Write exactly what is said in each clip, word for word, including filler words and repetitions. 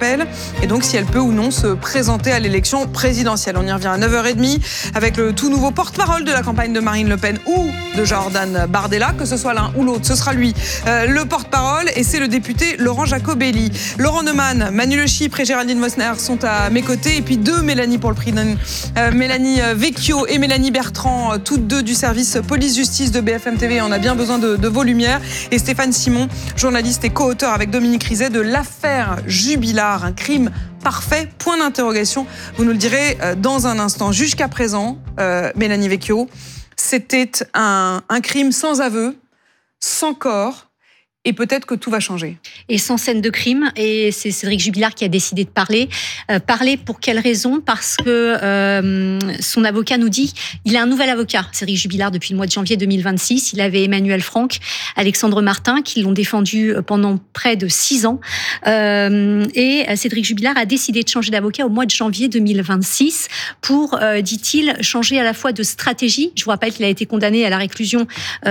appel et donc si elle peut ou non se présenter à l'élection présidentielle. On y revient à neuf heures trente avec le tout nouveau porte-parole de la campagne de Marine Le Pen ou de Jordan Bardella, que ce soit l'un ou l'autre, ce sera lui euh, le porte-parole et c'est le député Laurent Jacobelli. Laurent Neumann, Manu Le Chypre et Géraldine Mosner sont à mes côtés et puis deux Mélanie pour le prix d'un, euh, Mélanie Vecchio et Mélanie Bertrand, toutes deux du service police-justice de B F M T V. On a bien besoin de, de vos lumières. Et Stéphane Simon, journaliste et co-auteur avec Dominique Rizet de l'affaire Jubilard, un crime parfait, point d'interrogation. Vous nous le direz dans un instant. Jusqu'à présent, euh, Mélanie Vecchio, c'était un, un crime sans aveu, sans corps. Et peut-être que tout va changer. Et sans scène de crime. Et c'est Cédric Jubilard qui a décidé de parler. Euh, parler pour quelle raison ? Parce que euh, son avocat nous dit, il a un nouvel avocat, Cédric Jubilard, depuis le mois de janvier deux mille vingt-six. Il avait Emmanuel Franck, Alexandre Martin, qui l'ont défendu pendant près de six ans. Euh, et Cédric Jubilard a décidé de changer d'avocat au mois de janvier deux mille vingt-six pour, euh, dit-il, changer à la fois de stratégie. Je vous rappelle qu'il a été condamné à la réclusion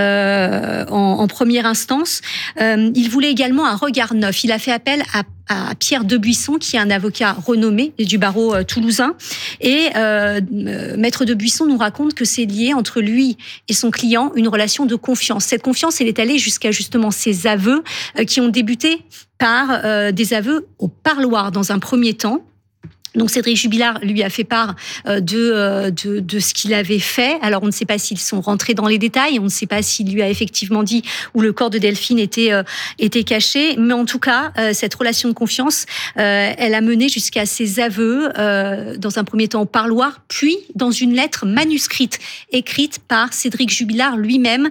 euh, en, en première instance. Euh, il voulait également un regard neuf. Il a fait appel à, à Pierre Debuisson, qui est un avocat renommé du barreau euh, toulousain. Et euh, euh, Maître Debuisson nous raconte que c'est lié entre lui et son client une relation de confiance. Cette confiance, elle est allée jusqu'à justement ces aveux euh, qui ont débuté par euh, des aveux au parloir dans un premier temps. Donc Cédric Jubilard lui a fait part de, de, de ce qu'il avait fait. Alors on ne sait pas s'ils sont rentrés dans les détails, on ne sait pas s'il lui a effectivement dit où le corps de Delphine était, était caché, mais en tout cas, cette relation de confiance, elle a mené jusqu'à ses aveux, dans un premier temps au parloir, puis dans une lettre manuscrite, écrite par Cédric Jubilard lui-même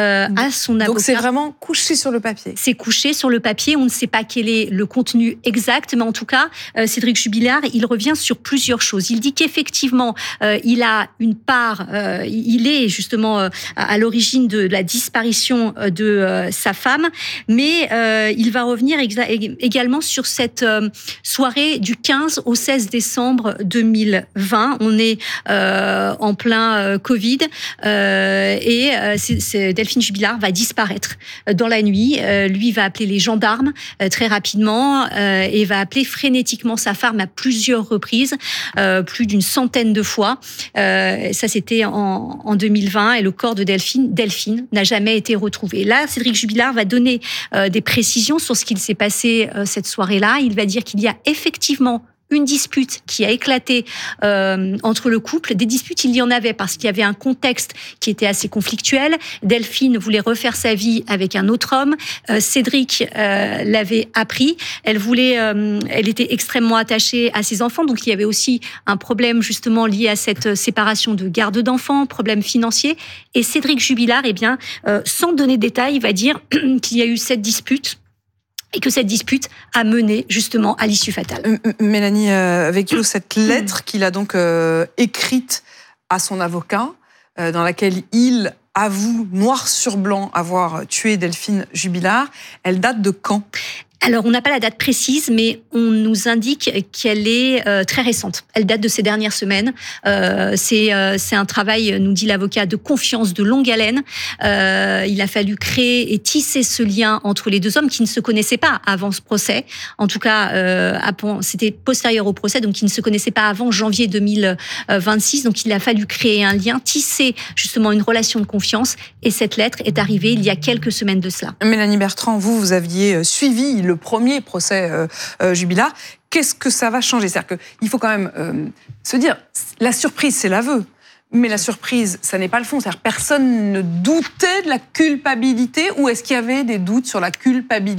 à son avocat. Donc c'est vraiment couché sur le papier. C'est couché sur le papier, on ne sait pas quel est le contenu exact, mais en tout cas, Cédric Jubilard, il revient sur plusieurs choses. Il dit qu'effectivement, euh, il a une part, euh, il est justement euh, à l'origine de la disparition de euh, sa femme, mais euh, il va revenir exa- également sur cette euh, soirée du quinze au seize décembre deux mille vingt. On est euh, en plein euh, Covid euh, et euh, c'est, c'est Delphine Jubilard va disparaître dans la nuit. Euh, lui va appeler les gendarmes euh, très rapidement euh, et va appeler frénétiquement sa femme à plusieurs reprises, euh, plus d'une centaine de fois. Euh, ça, c'était en, en deux mille vingt et le corps de Delphine, Delphine n'a jamais été retrouvé. Là, Cédric Jubilard va donner euh, des précisions sur ce qu'il s'est passé euh, cette soirée-là. Il va dire qu'il y a effectivement une dispute qui a éclaté euh, entre le couple. Des disputes, il y en avait parce qu'il y avait un contexte qui était assez conflictuel. Delphine voulait refaire sa vie avec un autre homme. Euh, Cédric euh, l'avait appris. Elle voulait, euh, elle était extrêmement attachée à ses enfants. Donc il y avait aussi un problème justement lié à cette séparation de garde d'enfants, problème financier. Et Cédric Jubilard, eh bien, euh, sans donner de détails, il va dire qu'il y a eu cette dispute. Et que cette dispute a mené justement à l'issue fatale. M- Mélanie euh, Vecchio, cette lettre qu'il a donc euh, écrite à son avocat, euh, dans laquelle il avoue noir sur blanc avoir tué Delphine Jubilard, elle date de quand ? Alors, on n'a pas la date précise, mais on nous indique qu'elle est euh, très récente. Elle date de ces dernières semaines. Euh, c'est, euh, c'est un travail, nous dit l'avocat, de confiance de longue haleine. Euh, il a fallu créer et tisser ce lien entre les deux hommes qui ne se connaissaient pas avant ce procès. En tout cas, euh, c'était postérieur au procès, donc ils ne se connaissaient pas avant janvier deux mille vingt-six. Donc, il a fallu créer un lien, tisser justement une relation de confiance. Et cette lettre est arrivée il y a quelques semaines de cela. Mélanie Bertrand, vous, vous aviez suivi le premier procès euh, euh, Jubilard. Qu'est-ce que ça va changer ? C'est-à-dire qu'il faut quand même euh, se dire, la surprise, c'est l'aveu. Mais la surprise, ça n'est pas le fond. C'est-à-dire personne ne doutait de la culpabilité, ou est-ce qu'il y avait des doutes sur la culpabilité ?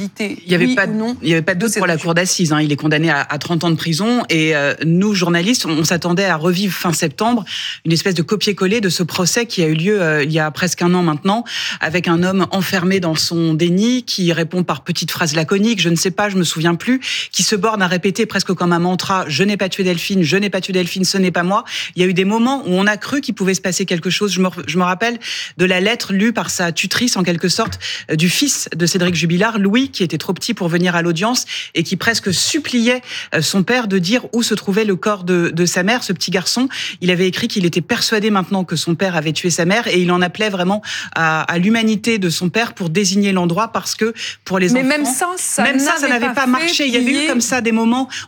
Il n'y avait, oui pas, ou non, il y avait pas de doute pour la cour d'assises. Hein. Il est condamné à, à trente ans de prison. Et euh, nous, journalistes, on, on s'attendait à revivre fin septembre une espèce de copier-coller de ce procès qui a eu lieu euh, il y a presque un an maintenant, avec un homme enfermé dans son déni, qui répond par petites phrases laconiques, je ne sais pas, je me souviens plus, qui se borne à répéter presque comme un mantra, je n'ai pas tué Delphine, je n'ai pas tué Delphine, ce n'est pas moi. Il y a eu des moments où on a cru qu'il pouvait se passer quelque chose. Je me, je me rappelle de la lettre lue par sa tutrice, en quelque sorte, du fils de Cédric Jubilard, Louis, qui était trop petit pour venir à l'audience et qui presque suppliait son père de dire où se trouvait le corps de, de sa mère. Ce petit garçon, il avait écrit qu'il était persuadé maintenant que son père avait tué sa mère et il en appelait vraiment à, à l'humanité de son père pour désigner l'endroit, parce que pour les Mais enfants... même ça, ça, même ça, ça n'avait pas, pas marché. Il y avait eu comme ça des moments,